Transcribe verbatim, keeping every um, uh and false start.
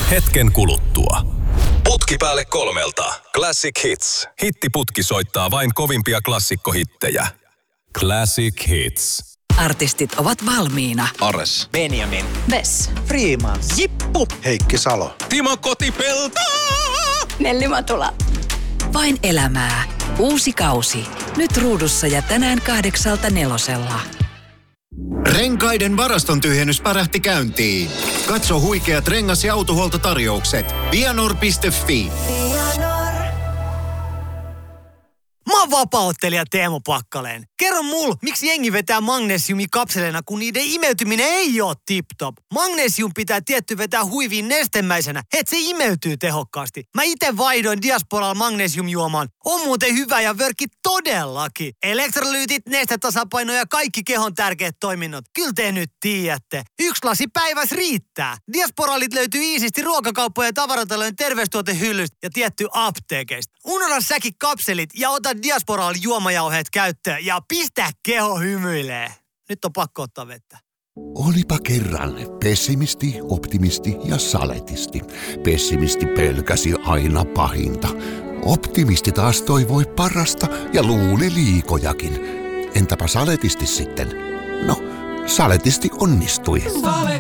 hetken kuluttua. Putki päälle kolmelta. Classic Hits. Hittiputki soittaa vain kovimpia klassikkohittejä. Classic Hits. Artistit ovat valmiina. Ares. Benjamin. Vess. Freeman. Jippu. Heikki Salo. Timo Kotipelto. Nelli Matula. Vain elämää. Uusi kausi. Nyt ruudussa ja tänään kahdeksalta nelosella. Renkaiden varaston tyhjennys pärähti käyntiin. Katso huikeat rengas- ja autohuoltotarjoukset. Vianor piste fi. Mä oon vapaa-ottelija Teemu Pakkaleen. Kerro mul, miksi jengi vetää magnesiumikapseleina, kun niiden imeytyminen ei oo tip-top. Magnesium pitää tietty vetää huiviin nestemäisenä, et se imeytyy tehokkaasti. Mä ite vaihdoin Diasporalla magnesiumjuomaan. On muuten hyvä ja vörkki todellakin. Elektrolyytit, nestetasapaino ja kaikki kehon tärkeät toiminnot. Kyllä te nyt tiedätte. Yksi lasi päivässä riittää. Diasporalit löytyy iisisti ruokakauppojen ja tavaratalojen terveystuotehyllystä ja tietty apteekeista. Unohda säkin kapselit ja ota Diasporal juomajauheet käyttöön ja pistä keho hymyilee. Nyt on pakko ottaa vettä. Olipa kerran pessimisti, optimisti ja saletisti. Pessimisti pelkäsi aina pahinta. Optimisti taas toivoi parasta ja luuli liikojakin. Entäpä saletisti sitten? No, saletisti onnistui.